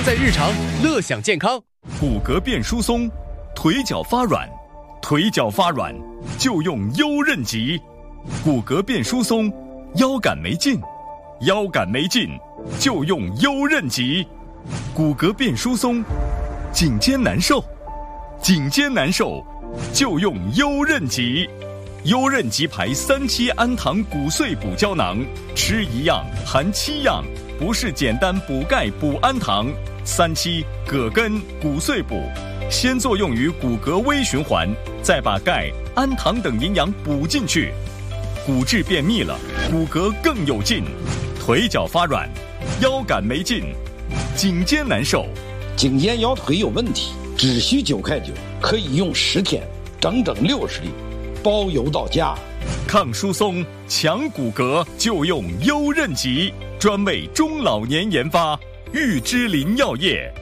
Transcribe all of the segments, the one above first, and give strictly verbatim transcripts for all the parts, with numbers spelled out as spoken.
用在日常，乐享健康。 骨骼变疏松，腿脚发软，腿脚发软就用优韧极。骨骼变疏松，腰杆没劲，腰杆没劲就用优韧极。骨骼变疏松，颈肩难受，颈肩难受就用优韧极。优韧极牌三七氨糖骨碎补胶囊，吃一样含七样，不是简单补钙补氨糖。三七葛根骨碎补，先作用于骨骼微循环，再把钙、氨糖等营养补进去，骨质变密了，骨骼更有劲。腿脚发软，腰杆没劲，颈肩难受， 颈肩腰腿有问题，只需九块九，可以用十天，整整六十粒，包邮到家。 抗疏松、强骨骼就用优韧极，专为中老年研发，玉芝林药业。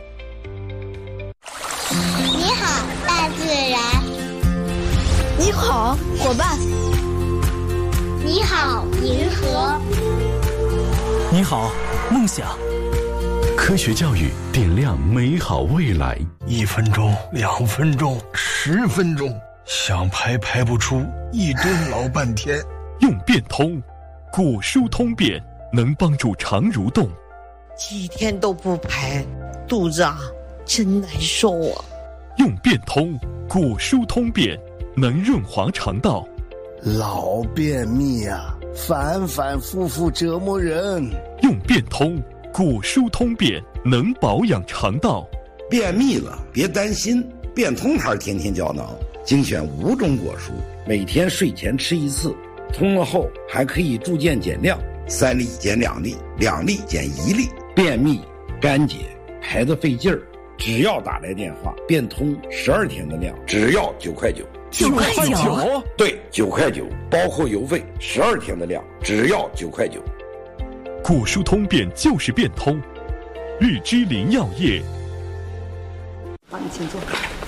你好，大自然。 你好，伙伴。 你好，银河。 你好，梦想。 科学教育点亮美好未来。 一分钟，两分钟，十分钟，想排排不出，一蹲老半天。 用变通，骨疏通便能帮助肠蠕动。 几天都不排，肚子啊真难受啊。 用变通，骨疏通便能润滑肠道。 老便秘啊，反反复复折磨人。 用变通，骨疏通便能保养肠道。 便秘了别担心，变通牌天天胶囊精选五种果蔬，每天睡前吃一次，通了后还可以逐渐减量，三粒减两粒，两粒减一粒。便秘、干结、排得费劲儿，只要打来电话，变通十二天的量，只要九块九。 九块九？ 对，九块九，包括邮费，十二天的量，只要九块九。 骨疏通便就是变通，玉芝林药业。 好，你请坐。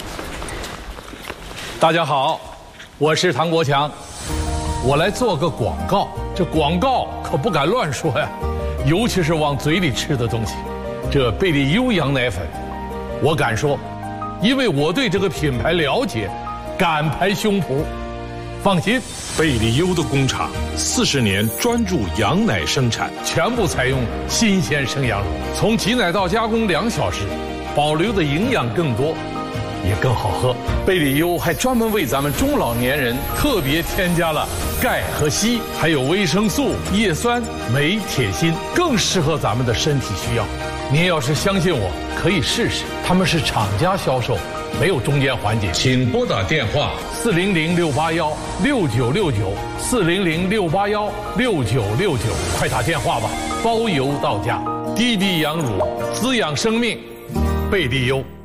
大家好，我是唐国强，我来做个广告。这广告可不敢乱说呀，尤其是往嘴里吃的东西。这贝利优羊奶粉，我敢说，因为我对这个品牌了解，敢拍胸脯。放心， 贝利优的工厂四十年专注羊奶生产， 全部采用新鲜生羊乳，从挤奶到加工两小时，保留的营养更多，也更好喝。贝利优还专门为咱们中老年人特别添加了钙和硒，还有维生素、叶酸、镁、铁、锌，更适合咱们的身体需要。您要是相信我，可以试试，他们是厂家销售，没有中间环节。 请拨打电话四零零六八幺六九六九，四零零六八幺六九六九，快打电话吧，包邮到家。低低羊乳，滋养生命，贝利优。